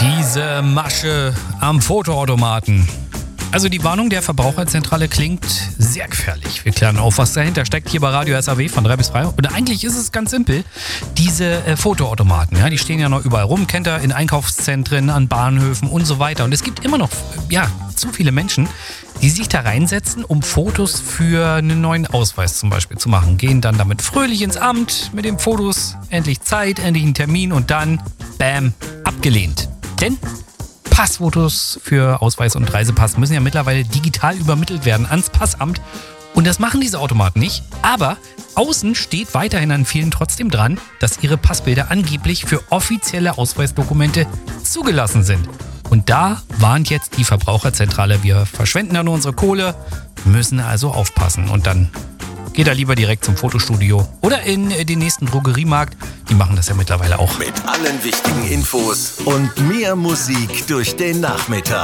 Diese Masche am Fotoautomaten. Also die Warnung der Verbraucherzentrale klingt sehr gefährlich. Wir klären auf, was dahinter steckt hier bei Radio SAW von 3 bis 3. Und eigentlich ist es ganz simpel. Diese Fotoautomaten, ja, die stehen ja noch überall rum. Kennt ihr, in Einkaufszentren, an Bahnhöfen und so weiter. Und es gibt immer noch, zu viele Menschen, die sich da reinsetzen, um Fotos für einen neuen Ausweis zum Beispiel zu machen. Gehen dann damit fröhlich ins Amt mit den Fotos. Endlich Zeit, endlich einen Termin und dann, bam, abgelehnt. Denn Passfotos für Ausweis und Reisepass müssen ja mittlerweile digital übermittelt werden ans Passamt. Und das machen diese Automaten nicht. Aber außen steht weiterhin an vielen trotzdem dran, dass ihre Passbilder angeblich für offizielle Ausweisdokumente zugelassen sind. Und da warnt jetzt die Verbraucherzentrale, wir verschwenden da nur unsere Kohle, müssen also aufpassen. Und dann geht er lieber direkt zum Fotostudio oder in den nächsten Drogeriemarkt. Die machen das ja mittlerweile auch. Mit allen wichtigen Infos und mehr Musik durch den Nachmittag.